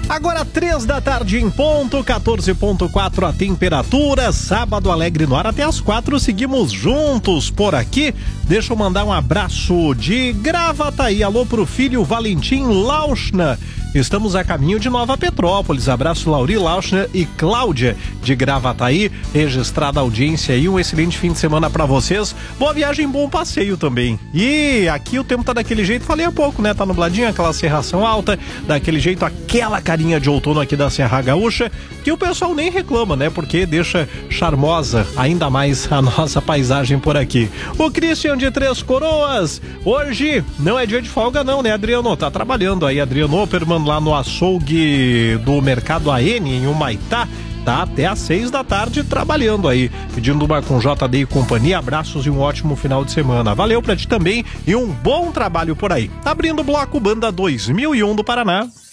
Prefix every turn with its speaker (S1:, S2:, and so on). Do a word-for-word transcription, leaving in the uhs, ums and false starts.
S1: Agora três da tarde em ponto, quatorze ponto quatro a temperatura, sábado alegre no ar até as quatro, seguimos juntos por aqui. Deixa eu mandar um abraço de Gravataí, alô pro filho Valentim Lauchner. Estamos a caminho de Nova Petrópolis. Abraço Lauri Lauchner e Cláudia de Gravataí, registrada a audiência aí, um excelente fim de semana pra vocês. Boa viagem, bom passeio também. E aqui o tempo tá daquele jeito, falei há pouco, né? Tá nubladinho, aquela serração alta, daquele jeito, aquela carinha de outono aqui da Serra Gaúcha, que o pessoal nem reclama, né? Porque deixa charmosa ainda mais a nossa paisagem por aqui. O Christian de Três Coroas, hoje não é dia de folga não, né, Adriano? Tá trabalhando aí, Adriano Opperman, lá no açougue do Mercado A N, em Humaitá, tá até às seis da tarde trabalhando aí, pedindo uma com J D e companhia. Abraços e um ótimo final de semana. Valeu pra ti também e um bom trabalho por aí. Abrindo o bloco Banda dois mil e um do Paraná.